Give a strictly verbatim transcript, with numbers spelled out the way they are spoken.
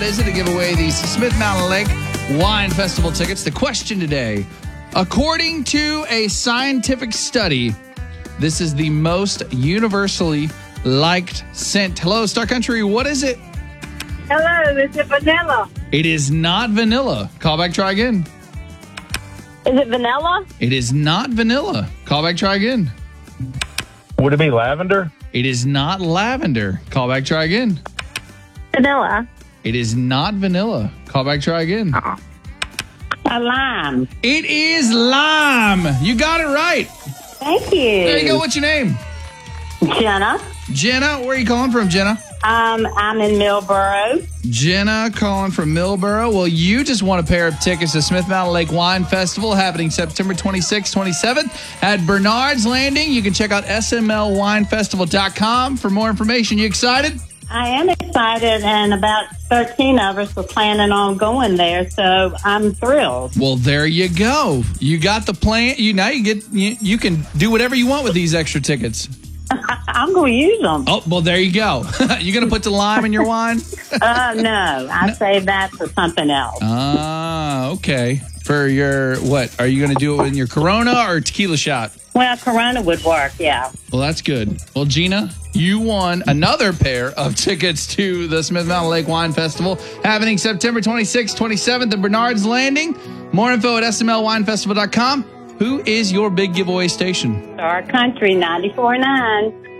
Is it to give away these Smith Mountain Lake Wine Festival tickets? The question today, according to a scientific study, this is the most universally liked scent. Hello, Star Country, what is it? Hello, is it vanilla? It is not vanilla. Call back, try again. Is it vanilla? It is not vanilla. Call back, try again. Would it be lavender? It is not lavender. Call back, try again. Vanilla. It is not vanilla. Call back, try again. A lime. It is lime. You got it right. Thank you. There you go. What's your name? Jenna. Jenna, where are you calling from, Jenna? Um, I'm in Millboro. Jenna calling from Millboro. Well, you just won a pair of tickets to Smith Mountain Lake Wine Festival happening September twenty-sixth, twenty-seventh at Bernard's Landing. You can check out S M L wine festival dot com for more information. You excited? I am excited, and about thirteen of us were planning on going there, so I'm thrilled. Well, there you go. You got the plan. You now you get you, you can do whatever you want with these extra tickets. I'm going to use them. Oh, well, there you go. You going to put the lime in your wine? uh, no, I no. save that for something else. Ah, okay. For your, what? Are you going to do it in your Corona or tequila shot? Well, Corona would work, yeah. Well, that's good. Well, Gina, you won another pair of tickets to the Smith Mountain Lake Wine Festival happening September twenty-sixth, twenty-seventh at Bernard's Landing. More info at S M L wine festival dot com. Who is your big giveaway station? Star Country ninety-four point nine.